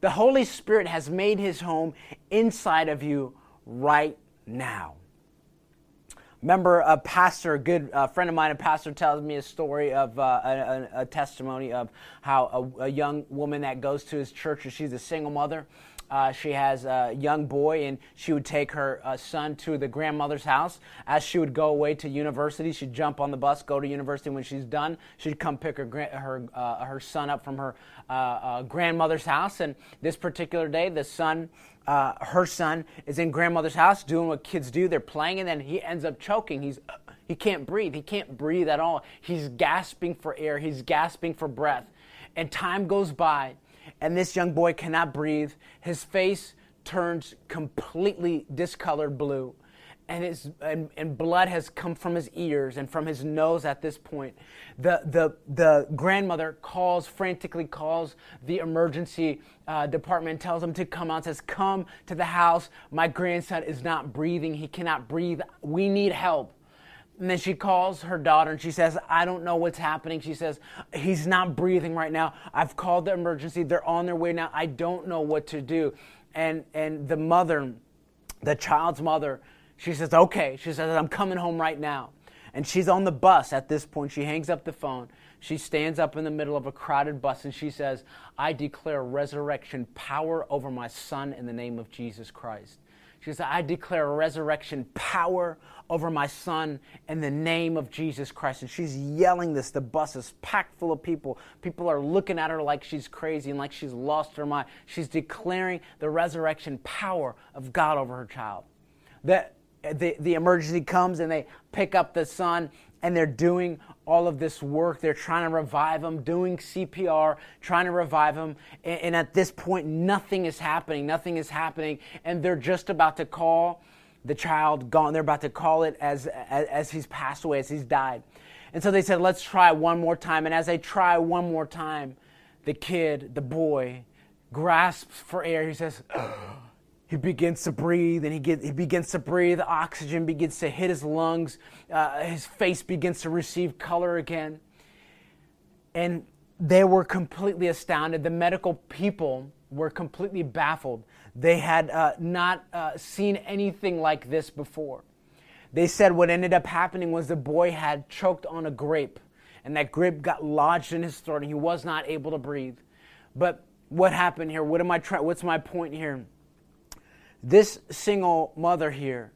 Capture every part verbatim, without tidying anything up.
The Holy Spirit has made his home inside of you right now. Remember, a pastor, a good uh, friend of mine, a pastor, tells me a story of uh, a, a, a testimony of how a, a young woman that goes to his church, she's a single mother. Uh, she has a young boy, and she would take her uh, son to the grandmother's house. As she would go away to university, she'd jump on the bus, go to university. When she's done, she'd come pick her her uh, her son up from her uh, uh, grandmother's house. And this particular day, the son, uh, her son, is in grandmother's house doing what kids do. They're playing, and then he ends up choking. He's uh, he can't breathe. He can't breathe at all. He's gasping for air. He's gasping for breath. And time goes by. And this young boy cannot breathe. His face turns completely discolored blue. And, his, and, and blood has come from his ears and from his nose at this point. The, the, the grandmother calls, frantically calls the emergency uh, department, tells them to come out, says, come to the house. My grandson is not breathing. He cannot breathe. We need help. And then she calls her daughter and she says, I don't know what's happening. She says, he's not breathing right now. I've called the emergency. They're on their way now. I don't know what to do. And and the mother, the child's mother, she says, okay. She says, I'm coming home right now. And she's on the bus at this point. She hangs up the phone. She stands up in the middle of a crowded bus and she says, I declare resurrection power over my son in the name of Jesus Christ. She said, I declare resurrection power over my son in the name of Jesus Christ. And she's yelling this. The bus is packed full of people. People are looking at her like she's crazy and like she's lost her mind. She's declaring the resurrection power of God over her child. The, the, the emergency comes and they pick up the son and they're doing all of this work. They're trying to revive him, doing C P R, trying to revive him. And, and at this point, nothing is happening. Nothing is happening. And they're just about to call the child gone. They're about to call it as, as, as he's passed away, as he's died. And so they said, let's try one more time. And as they try one more time, the kid, the boy, grasps for air. He says, he begins to breathe, and he get, he begins to breathe. Oxygen begins to hit his lungs. Uh, his face begins to receive color again. And they were completely astounded. The medical people were completely baffled. They had uh, not uh, seen anything like this before. They said what ended up happening was the boy had choked on a grape, and that grape got lodged in his throat, and he was not able to breathe. But what happened here? What am I trying? What's my point here? This single mother here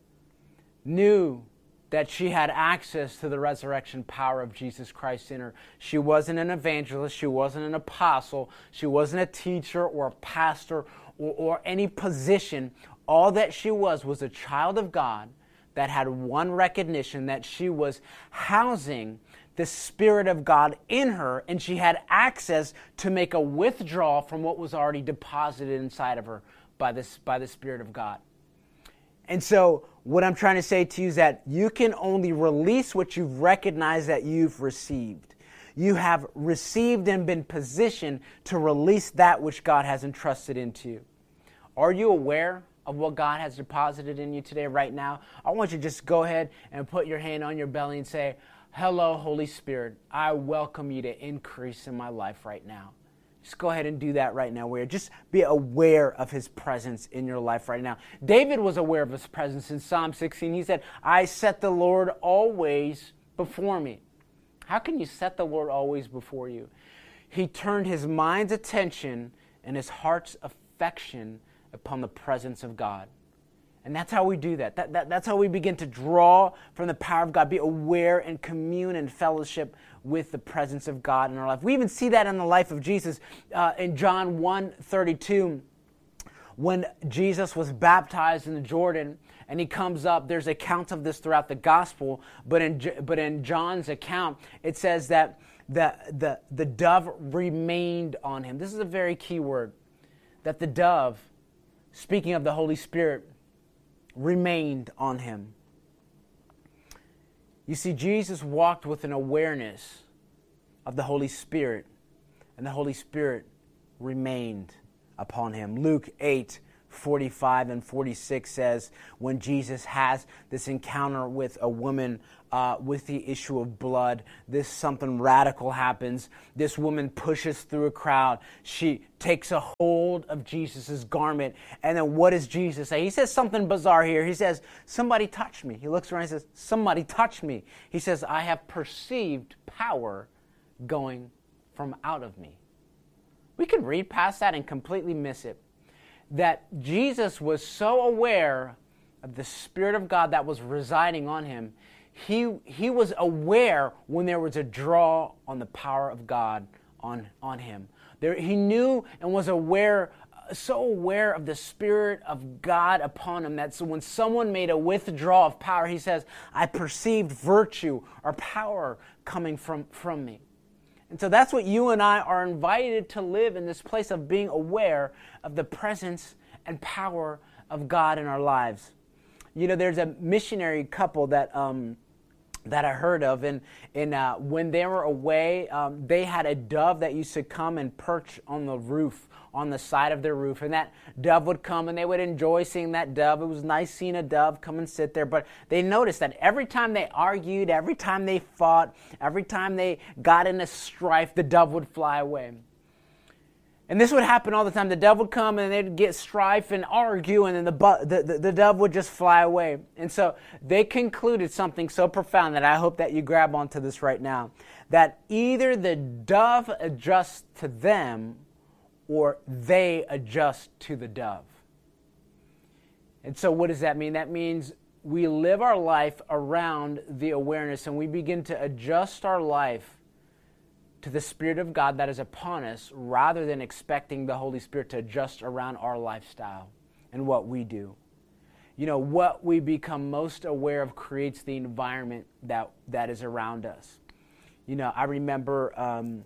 knew that she had access to the resurrection power of Jesus Christ in her. She wasn't an evangelist. She wasn't an apostle. She wasn't a teacher or a pastor or, or any position. All that she was was a child of God that had one recognition, that she was housing the Spirit of God in her, and she had access to make a withdrawal from what was already deposited inside of her by this by the Spirit of God. And so what I'm trying to say to you is that you can only release what you've recognized that you've received. You have received and been positioned to release that which God has entrusted into you. Are you aware of what God has deposited in you today, right now? I want you to just go ahead and put your hand on your belly and say, hello, Holy Spirit. I welcome you to increase in my life right now. Just go ahead and do that right now. Where just be aware of His presence in your life right now. David was aware of His presence in Psalm sixteen. He said, I set the Lord always before me. How can you set the Lord always before you? He turned his mind's attention and his heart's affection upon the presence of God. And that's how we do that. That, that. That's how we begin to draw from the power of God, be aware and commune and fellowship with the presence of God in our life. We even see that in the life of Jesus. Uh, in John one thirty-two, when Jesus was baptized in the Jordan and he comes up, there's accounts of this throughout the gospel, but in, but in John's account, it says that the, the, the dove remained on him. This is a very key word, that the dove, speaking of the Holy Spirit, remained on him. You see, Jesus walked with an awareness of the Holy Spirit, and the Holy Spirit remained upon him. Luke eight forty-five and forty-six says, when Jesus has this encounter with a woman uh, with the issue of blood, this something radical happens. This woman pushes through a crowd. She takes a hold of Jesus' garment. And then what does Jesus say? He says something bizarre here. He says, somebody touched me. He looks around and says, somebody touched me. He says, I have perceived power going from out of me. We could read past that and completely miss it. That Jesus was so aware of the Spirit of God that was residing on him, he, he was aware when there was a draw on the power of God on, on him. There, he knew and was aware, so aware of the Spirit of God upon him that so when someone made a withdrawal of power, he says, I perceived virtue or power coming from, from me. And so that's what you and I are invited to live in, this place of being aware of the presence and power of God in our lives. You know, there's a missionary couple that um, that I heard of, and, and uh, when they were away, um, they had a dove that used to come and perch on the roof, on the side of their roof, and that dove would come, and they would enjoy seeing that dove. It was nice seeing a dove come and sit there, but they noticed that every time they argued, every time they fought, every time they got in a strife, the dove would fly away. And this would happen all the time. The dove would come and they'd get strife and argue, and then the, bu- the, the, the dove would just fly away. And so they concluded something so profound that I hope that you grab onto this right now, that either the dove adjusts to them or they adjust to the dove. And so what does that mean? That means we live our life around the awareness, and we begin to adjust our life to the Spirit of God that is upon us, rather than expecting the Holy Spirit to adjust around our lifestyle and what we do. You know, what we become most aware of creates the environment that, that is around us. You know, I remember um,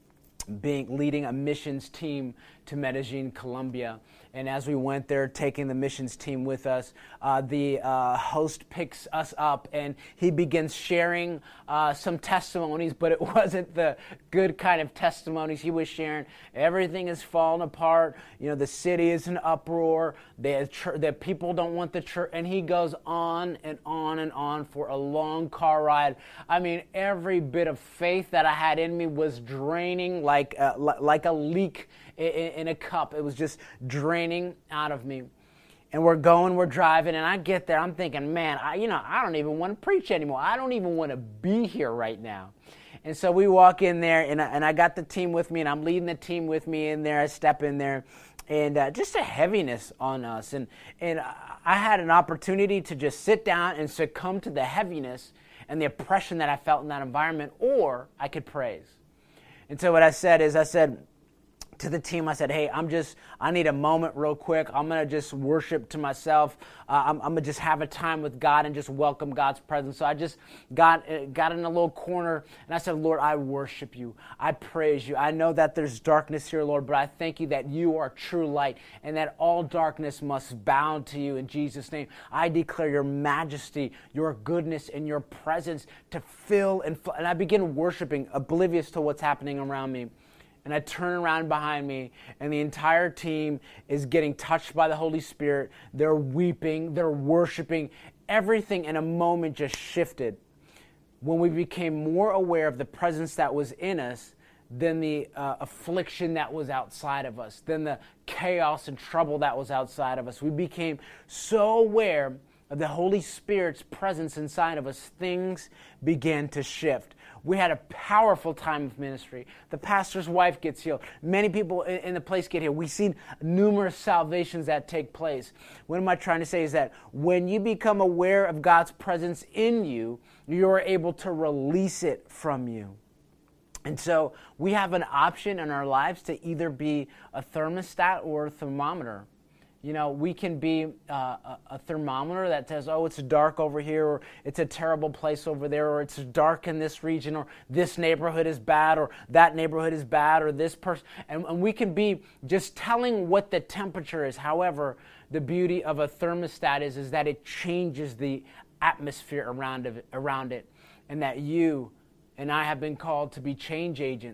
being leading a missions team to Medellin, Colombia. And as we went there, taking the missions team with us, uh, the uh, host picks us up and he begins sharing uh, some testimonies, but it wasn't the good kind of testimonies. He was sharing everything is falling apart. You know, the city is in uproar. The, the people don't want the church. And he goes on and on and on for a long car ride. I mean, every bit of faith that I had in me was draining like a, like a leak in a cup. It was just draining out of me. And we're going, we're driving, and I get there, I'm thinking, man, I, you know, I don't even want to preach anymore. I don't even want to be here right now. And so we walk in there, and I, and I got the team with me, and I'm leading the team with me in there. I step in there, and uh, just a heaviness on us. And, and I had an opportunity to just sit down and succumb to the heaviness and the oppression that I felt in that environment, or I could praise. And so what I said is, I said, to the team, I said, hey, I'm just, I need a moment real quick. I'm going to just worship to myself. Uh, I'm, I'm going to just have a time with God and just welcome God's presence. So I just got, uh, got in a little corner and I said, Lord, I worship you. I praise you. I know that there's darkness here, Lord, but I thank you that you are true light and that all darkness must bow to you in Jesus' name. I declare your majesty, your goodness, and your presence to fill and fill. And I begin worshiping, oblivious to what's happening around me. And I turn around behind me, and the entire team is getting touched by the Holy Spirit. They're weeping. They're worshiping. Everything in a moment just shifted when we became more aware of the presence that was in us than the uh, affliction that was outside of us, than the chaos and trouble that was outside of us. We became so aware of the Holy Spirit's presence inside of us, things began to shift. We had a powerful time of ministry. The pastor's wife gets healed. Many people in, in the place get healed. We've seen numerous salvations that take place. What am I trying to say is that when you become aware of God's presence in you, you're able to release it from you. And so we have an option in our lives to either be a thermostat or a thermometer. You know, we can be uh, a, a thermometer that says, oh, it's dark over here, or it's a terrible place over there, or it's dark in this region, or this neighborhood is bad, or that neighborhood is bad, or this person. And, and we can be just telling what the temperature is. However, the beauty of a thermostat is, is that it changes the atmosphere around, of it, around it, and that you and I have been called to be change agents.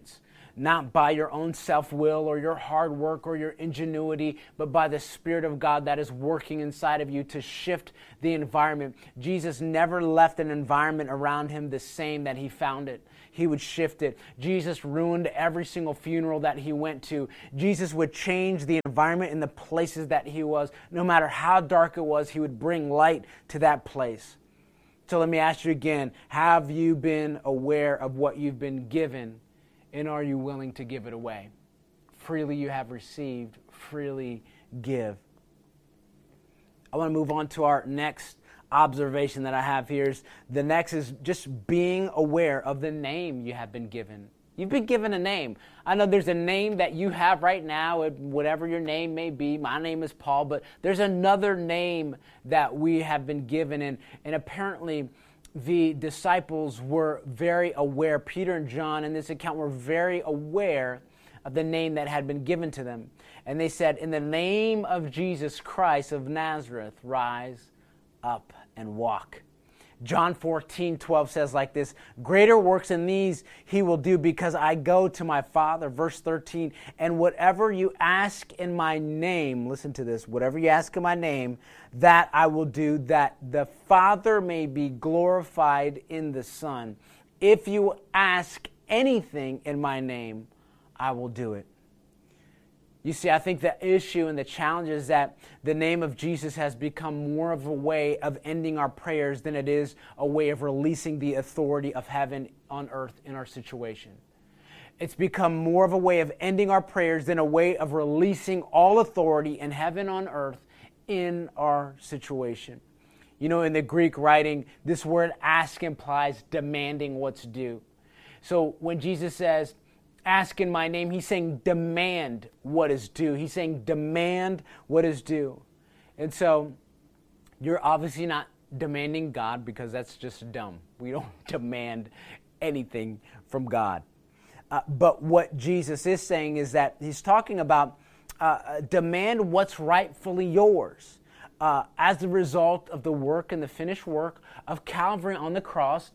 not by your own self-will or your hard work or your ingenuity, but by the Spirit of God that is working inside of you to shift the environment. Jesus never left an environment around him the same that he found it. He would shift it. Jesus ruined every single funeral that he went to. Jesus would change the environment in the places that he was. No matter how dark it was, he would bring light to that place. So let me ask you again, have you been aware of what you've been given, and are you willing to give it away? Freely you have received, freely give. I want to move on to our next observation that I have here. Is the next is just being aware of the name you have been given. You've been given a name. I know there's a name that you have right now, whatever your name may be. My name is Paul, but there's another name that we have been given, and, and apparently the disciples were very aware. Peter and John in this account were very aware of the name that had been given to them. And they said, "In the name of Jesus Christ of Nazareth, rise up and walk." John fourteen twelve says like this, "Greater works than these he will do because I go to my Father." Verse thirteen, "And whatever you ask in my name," listen to this, "whatever you ask in my name, that I will do, that the Father may be glorified in the Son. If you ask anything in my name, I will do it." You see, I think the issue and the challenge is that the name of Jesus has become more of a way of ending our prayers than it is a way of releasing the authority of heaven on earth in our situation. It's become more of a way of ending our prayers than a way of releasing all authority in heaven on earth in our situation. You know, in the Greek writing, this word ask implies demanding what's due. So when Jesus says, "Ask in my name," he's saying demand what is due. He's saying demand what is due. And so you're obviously not demanding God, because that's just dumb. We don't demand anything from God. Uh, but what Jesus is saying is that he's talking about uh, demand what's rightfully yours. Uh, as a result of the work and the finished work of Calvary on the cross,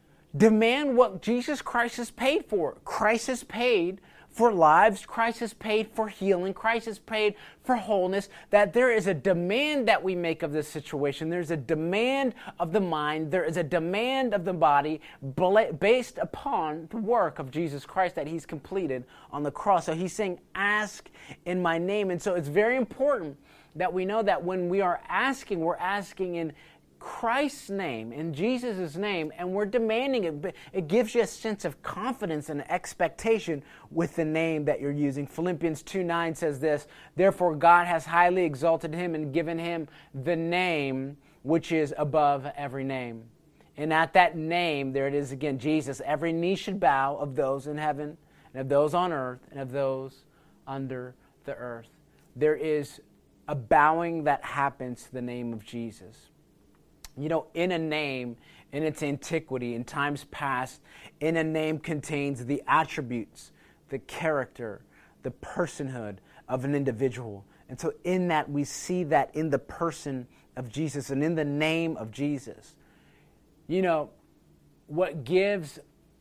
demand what Jesus Christ has paid for. Christ has paid for lives. Christ has paid for healing. Christ has paid for wholeness. That there is a demand that we make of this situation. There's a demand of the mind. There is a demand of the body based upon the work of Jesus Christ that he's completed on the cross. So he's saying, ask in my name. And so it's very important that we know that when we are asking, we're asking in Christ's name, in Jesus' name, and we're demanding it. It gives you a sense of confidence and expectation with the name that you're using. Philippians two nine says this, "Therefore God has highly exalted him and given him the name which is above every name." And at that name, there it is again, Jesus, every knee should bow, of those in heaven and of those on earth and of those under the earth. There is a bowing that happens to the name of Jesus. You know, in a name, in its antiquity, in times past, in a name contains the attributes, the character, the personhood of an individual. And so in that, we see that in the person of Jesus and in the name of Jesus. You know, what gives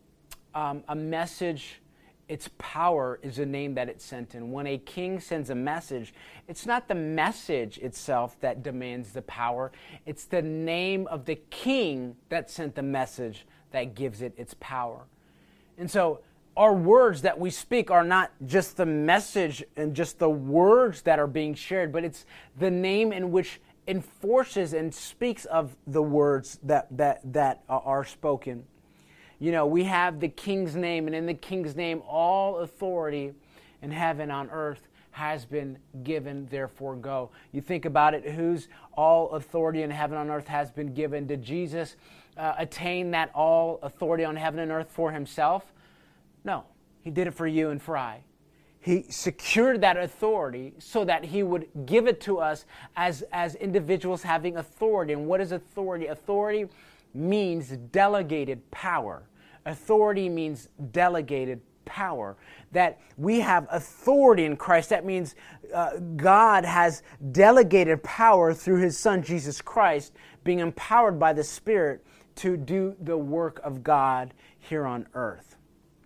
um, a message its power is the name that it's sent in. When a king sends a message, it's not the message itself that demands the power. It's the name of the king that sent the message that gives it its power. And so our words that we speak are not just the message and just the words that are being shared, but it's the name in which enforces and speaks of the words that that that are spoken. You know, we have the King's name, and in the King's name, all authority in heaven on earth has been given, therefore go. You think about it, whose all authority in heaven on earth has been given? Did Jesus uh, attain that all authority on heaven and earth for himself? No, he did it for you and for I. He secured that authority so that he would give it to us as, as individuals having authority. And what is authority? Authority means delegated power. Authority means delegated power. That we have authority in Christ. That means uh, God has delegated power through his Son, Jesus Christ, being empowered by the Spirit to do the work of God here on earth.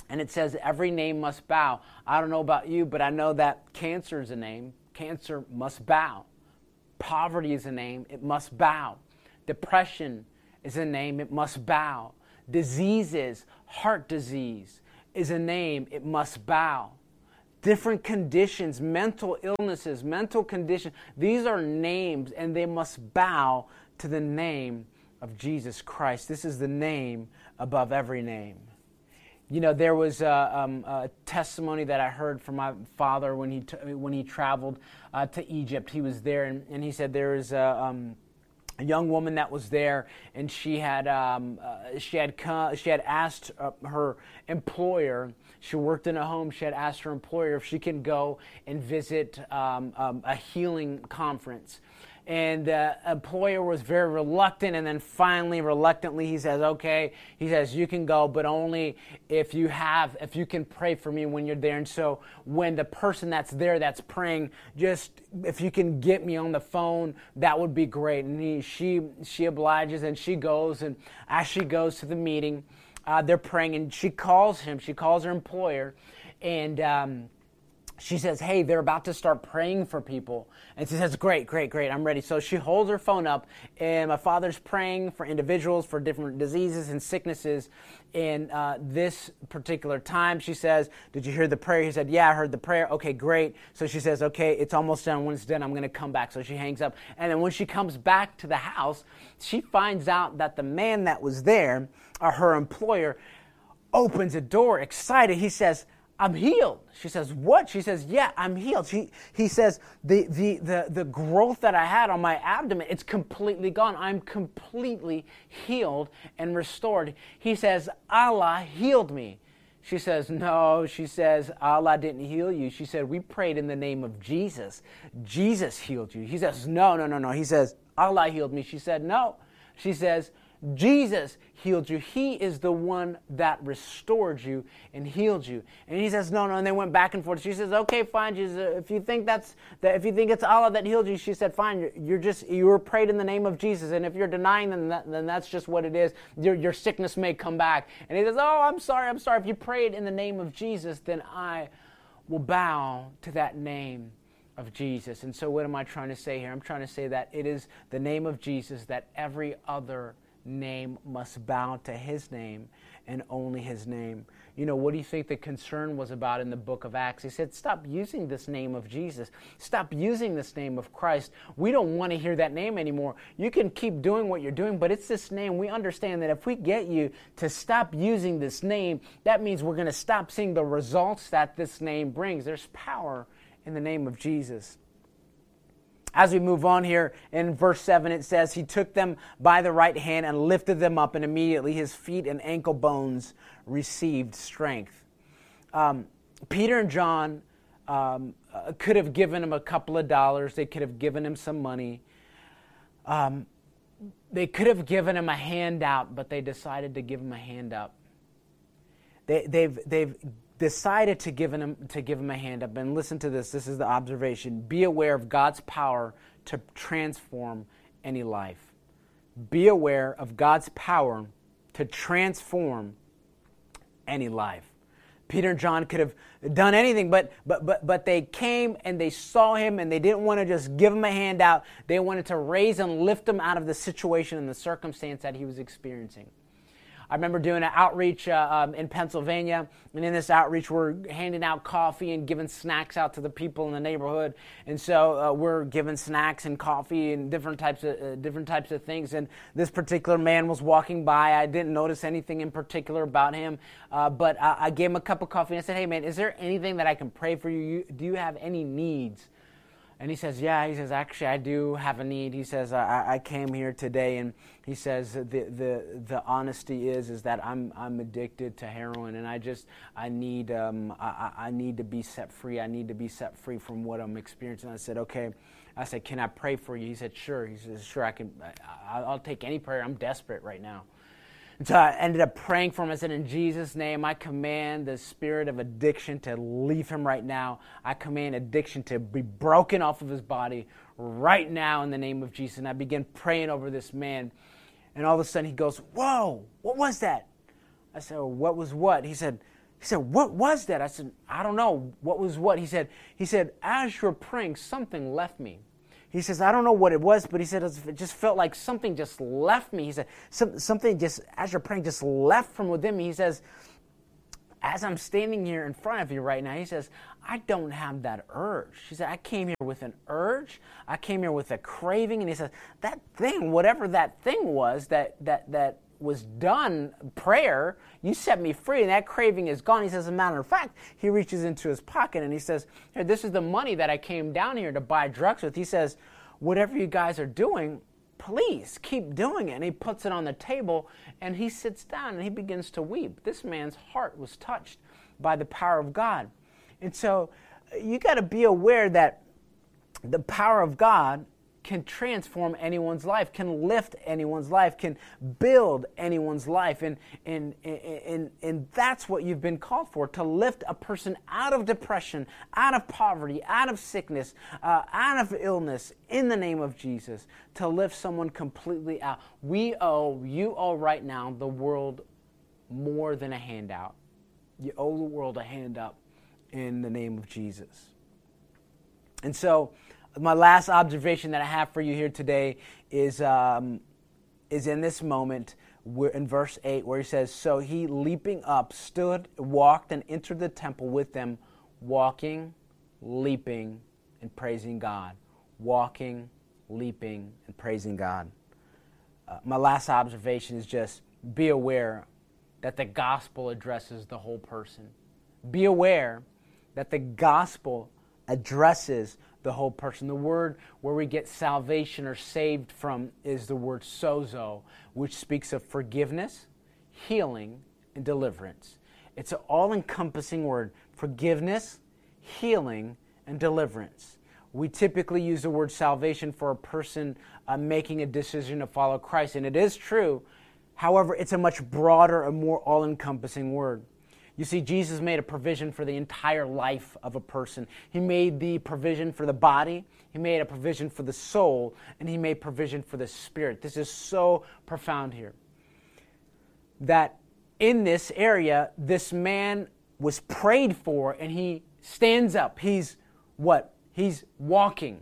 And it says every name must bow. I don't know about you, but I know that cancer is a name. Cancer must bow. Poverty is a name. It must bow. Depression is a name. It must bow. Diseases, heart disease is a name. It must bow. Different conditions, mental illnesses, mental conditions, these are names, and they must bow to the name of Jesus Christ. This is the name above every name. You know, there was a, um, a testimony that I heard from my father when he t- when he traveled uh, to Egypt. He was there, and, and he said there was a, um, a young woman that was there, and she had um, uh, she had come, she had asked uh, her employer. She worked in a home. She had asked her employer if she can go and visit um, um, a healing conference. And the employer was very reluctant, and then finally, reluctantly, he says, okay, he says, you can go, but only if you have, if you can pray for me when you're there. And so when the person that's there that's praying, just, if you can get me on the phone, that would be great. And he, she, she obliges, and she goes, and as she goes to the meeting, uh, they're praying, and she calls him, she calls her employer, and um, she says, hey, they're about to start praying for people. And she says, great, great, great, I'm ready. So she holds her phone up, and my father's praying for individuals for different diseases and sicknesses. In uh, this particular time, she says, did you hear the prayer? He said, yeah, I heard the prayer. Okay, great. So she says, okay, it's almost done. When it's done, I'm going to come back. So she hangs up. And then when she comes back to the house, she finds out that the man that was there, or her employer, opens a door excited. He says, I'm healed. She says, what? She says, yeah, I'm healed. She, he says, the, the, the, the growth that I had on my abdomen, it's completely gone. I'm completely healed and restored. He says, Allah healed me. She says, no. She says, Allah didn't heal you. She said, we prayed in the name of Jesus. Jesus healed you. He says, no, no, no, no. He says, Allah healed me. She said, no. She says, Jesus healed you. He is the one that restored you and healed you. And he says, no, no. And they went back and forth. She says, okay, fine. She says, if you think that's that, if you think it's Allah that healed you, she said, fine. You're, you're just you were prayed in the name of Jesus. And if you're denying them, that, then that's just what it is. Your your sickness may come back. And he says, oh, I'm sorry, I'm sorry. If you prayed in the name of Jesus, then I will bow to that name of Jesus. And so, what am I trying to say here? I'm trying to say that it is the name of Jesus that every other name must bow to his name and only his name. You know, what do you think the concern was about in the book of Acts? He said, stop using this name of Jesus. Stop using this name of Christ. We don't want to hear that name anymore. You can keep doing what you're doing, but it's this name. We understand that if we get you to stop using this name, that means we're going to stop seeing the results that this name brings. There's power in the name of Jesus. As we move on here, in verse seven, it says, he took them by the right hand and lifted them up, and immediately his feet and ankle bones received strength. Um, Peter and John um, uh, could have given him a couple of dollars. They could have given him some money. Um, they could have given him a handout, but they decided to give him a hand up. They, they've they've decided to give him to give him a hand up. And listen to this. This is the observation. Be aware of God's power to transform any life. Be aware of God's power to transform any life. Peter and John could have done anything, but but but but they came and they saw him, and they didn't want to just give him a handout. They wanted to raise and lift him out of the situation and the circumstance that he was experiencing. I remember doing an outreach uh, um, in Pennsylvania, and in this outreach, we're handing out coffee and giving snacks out to the people in the neighborhood. And so uh, we're giving snacks and coffee and different types of uh, different types of things. And this particular man was walking by. I didn't notice anything in particular about him, uh, but I, I gave him a cup of coffee and I said, "Hey, man, is there anything that I can pray for you? you do you have any needs?" And he says, yeah, he says, actually, I do have a need. He says, I, I came here today, and he says, the the the honesty is is that I'm I'm addicted to heroin, and I just, I need um I, I need to be set free. I need to be set free from what I'm experiencing. I said, okay. I said, can I pray for you? He said, sure. He says, sure, I can. I, I'll take any prayer. I'm desperate right now. And so I ended up praying for him. I said, in Jesus' name, I command the spirit of addiction to leave him right now. I command addiction to be broken off of his body right now in the name of Jesus. And I began praying over this man. And all of a sudden he goes, whoa, what was that? I said, well, what was what? He said, He said, what was that? I said, I don't know. What was what? He said, he said, as you're praying, something left me. He says, I don't know what it was, but he said, it just felt like something just left me. He said, Some, something just, as you're praying, just left from within me. He says, as I'm standing here in front of you right now, he says, I don't have that urge. He said, I came here with an urge. I came here with a craving. And he says, that thing, whatever that thing was that that that was done, prayer, you set me free, and that craving is gone. He says, as a matter of fact, he reaches into his pocket and he says, hey, this is the money that I came down here to buy drugs with. He says, whatever you guys are doing, please keep doing it. And he puts it on the table and he sits down and he begins to weep. This man's heart was touched by the power of God. And so you got to be aware that the power of God can transform anyone's life, can lift anyone's life, can build anyone's life. And, and, and, and that's what you've been called for, to lift a person out of depression, out of poverty, out of sickness, uh, out of illness, in the name of Jesus, to lift someone completely out. We owe, you owe right now the world more than a handout. You owe the world a hand up in the name of Jesus. And so, my last observation that I have for you here today is um, is in this moment where, in verse eight, where he says, so he, leaping up, stood, walked, and entered the temple with them, walking, leaping, and praising God. Walking, leaping, and praising God. Uh, my last observation is just be aware that the gospel addresses the whole person. Be aware that the gospel addresses the whole person. The word where we get salvation or saved from is the word sozo, which speaks of forgiveness, healing, and deliverance. It's an all-encompassing word, forgiveness, healing, and deliverance. We typically use the word salvation for a person uh, making a decision to follow Christ, and it is true. However, it's a much broader and more all-encompassing word. You see, Jesus made a provision for the entire life of a person. He made the provision for the body, he made a provision for the soul, and he made provision for the spirit. This is so profound here. That in this area, this man was prayed for, and he stands up. He's what? He's walking.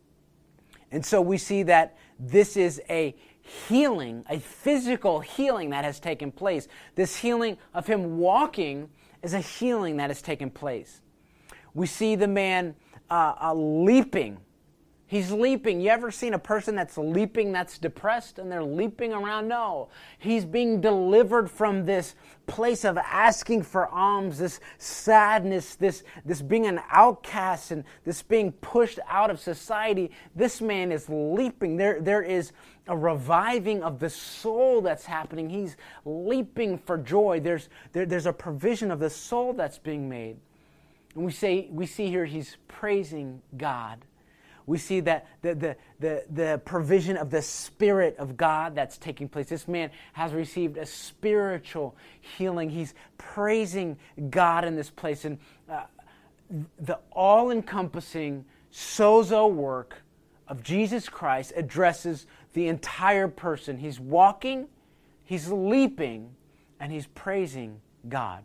And so we see that this is a healing, a physical healing that has taken place. This healing of him walking is a healing that has taken place. We see the man uh, uh, leaping. He's leaping. You ever seen a person that's leaping, that's depressed, and they're leaping around? No. He's being delivered from this place of asking for alms, this sadness, this, this being an outcast, and this being pushed out of society. This man is leaping. There, there is a reviving of the soul that's happening. He's leaping for joy. There's, there, there's a provision of the soul that's being made. And we say, we see here he's praising God. We see that the, the, the, the provision of the Spirit of God that's taking place. This man has received a spiritual healing. He's praising God in this place. And uh, the all-encompassing sozo work of Jesus Christ addresses the entire person. He's walking, he's leaping, and he's praising God.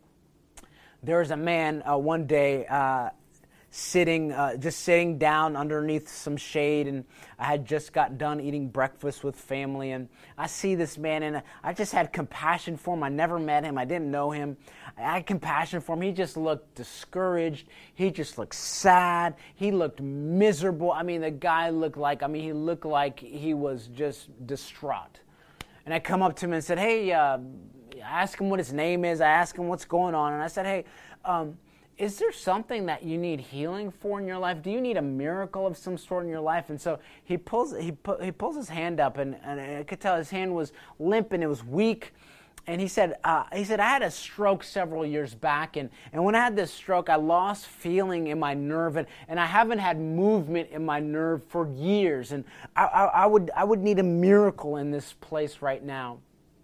There was a man uh, one day... Uh, sitting, uh, just sitting down underneath some shade, and I had just got done eating breakfast with family, and I see this man, and I just had compassion for him. I never met him. I didn't know him. I had compassion for him. He just looked discouraged. He just looked sad. He looked miserable. I mean, the guy looked like, I mean, he looked like he was just distraught. And I come up to him and said, hey, uh, I asked him what his name is. I asked him what's going on, and I said, hey, um, is there something that you need healing for in your life? Do you need a miracle of some sort in your life? And so he pulls he pu- he pulls his hand up, and, and I could tell his hand was limp and it was weak. And he said, uh, he said, I had a stroke several years back, and, and when I had this stroke, I lost feeling in my nerve, and, and I haven't had movement in my nerve for years. And I, I, I would I would need a miracle in this place right now.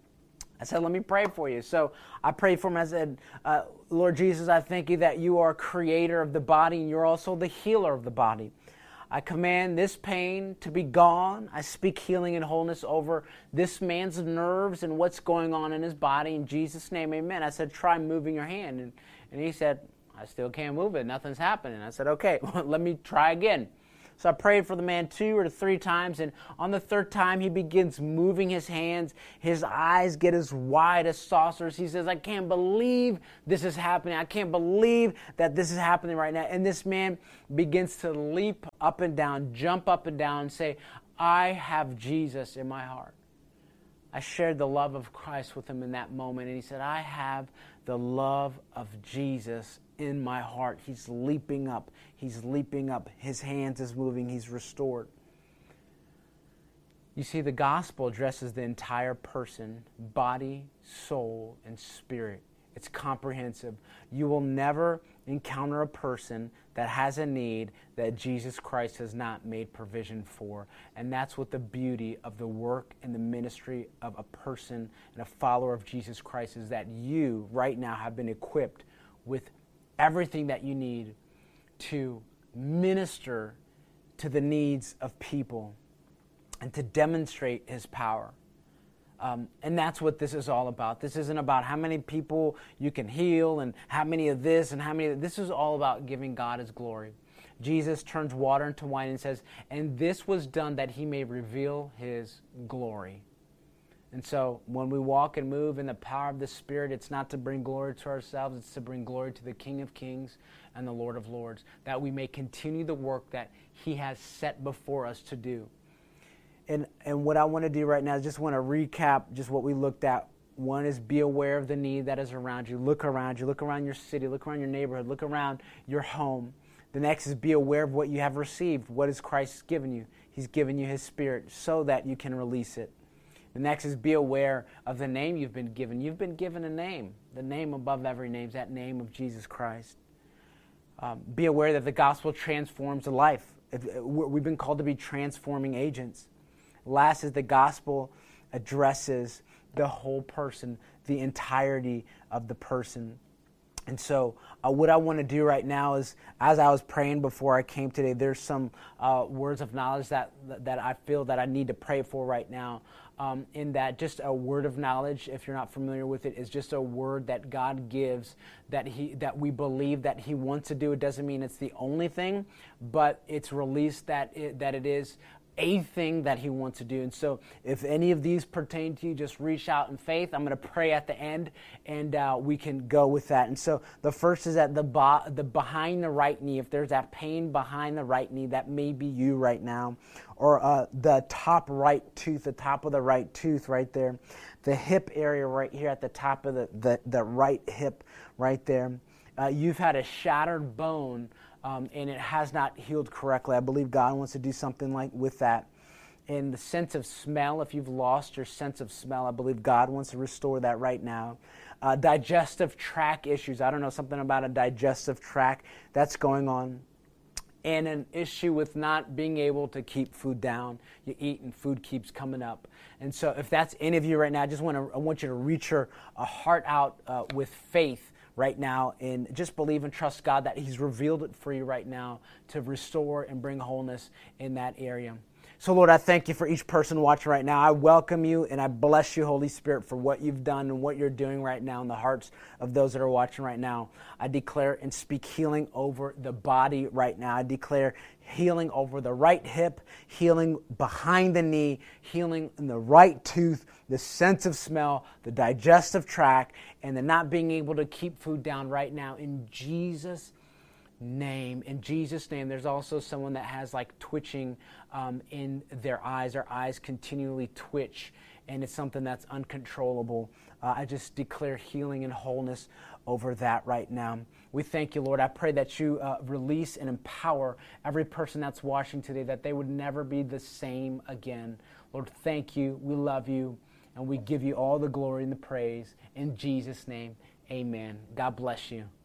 I said, let me pray for you. So I prayed for him. I said, uh, Lord Jesus, I thank you that you are creator of the body and you're also the healer of the body. I command this pain to be gone. I speak healing and wholeness over this man's nerves and what's going on in his body. In Jesus' name, amen. I said, try moving your hand. And, and he said, I still can't move it. Nothing's happening. I said, okay, let me try again. So I prayed for the man two or three times, and on the third time, he begins moving his hands. His eyes get as wide as saucers. He says, I can't believe this is happening. I can't believe that this is happening right now. And this man begins to leap up and down, jump up and down, and say, I have Jesus in my heart. I shared the love of Christ with him in that moment, and he said, I have the love of Jesus in my heart. He's leaping up. He's leaping up. His hands is moving. He's restored. You see, the gospel addresses the entire person, body, soul, and spirit. It's comprehensive. You will never encounter a person that has a need that Jesus Christ has not made provision for. And that's what the beauty of the work and the ministry of a person and a follower of Jesus Christ is, that you right now have been equipped with everything that you need to minister to the needs of people and to demonstrate His power. Um, and that's what this is all about. This isn't about how many people you can heal and how many of this and how many of this. This is all about giving God His glory. Jesus turns water into wine and says, and this was done that He may reveal His glory. And so when we walk and move in the power of the Spirit, it's not to bring glory to ourselves, it's to bring glory to the King of Kings and the Lord of Lords, that we may continue the work that He has set before us to do. And and what I want to do right now is just want to recap just what we looked at. One is be aware of the need that is around you. Look around you. Look around your city. Look around your neighborhood. Look around your home. The next is be aware of what you have received. What has Christ given you? He's given you His Spirit so that you can release it. The next is be aware of the name you've been given. You've been given a name. The name above every name is that name of Jesus Christ. Um, be aware that the gospel transforms a life. If, we've been called to be transforming agents. Last is the gospel addresses the whole person, the entirety of the person. And so uh, what I want to do right now is, as I was praying before I came today, there's some uh, words of knowledge that that I feel that I need to pray for right now. Um, in that just a word of knowledge, if you're not familiar with it, is just a word that God gives that he that we believe that He wants to do. It doesn't mean it's the only thing, but it's released that it, that it is a thing that He wants to do. And so if any of these pertain to you, just reach out in faith. I'm going to pray at the end, and uh, we can go with that. And so the first is at the, bo- the behind the right knee. If there's that pain behind the right knee, that may be you right now. Or uh, the top right tooth, the top of the right tooth right there. The hip area right here at the top of the, the, the right hip right there. Uh, you've had a shattered bone Um, and it has not healed correctly. I believe God wants to do something like with that. And the sense of smell, if you've lost your sense of smell, I believe God wants to restore that right now. Uh, digestive tract issues. I don't know, something about a digestive tract that's going on. And an issue with not being able to keep food down. You eat and food keeps coming up. And so if that's any of you right now, I just want to I want you to reach your a heart out uh, with faith right now, and just believe and trust God that He's revealed it for you right now to restore and bring wholeness in that area. So, Lord, I thank You for each person watching right now. I welcome You and I bless You, Holy Spirit, for what You've done and what You're doing right now in the hearts of those that are watching right now. I declare and speak healing over the body right now. I declare healing over the right hip, healing behind the knee, healing in the right tooth, the sense of smell, the digestive tract, and the not being able to keep food down right now in Jesus' name. In Jesus' name. There's also someone that has like twitching um, in their eyes. Their eyes continually twitch, and it's something that's uncontrollable. Uh, I just declare healing and wholeness over that right now. We thank You, Lord. I pray that You uh, release and empower every person that's watching today, that they would never be the same again. Lord, thank You. We love You, and we give You all the glory and the praise. In Jesus' name, amen. God bless you.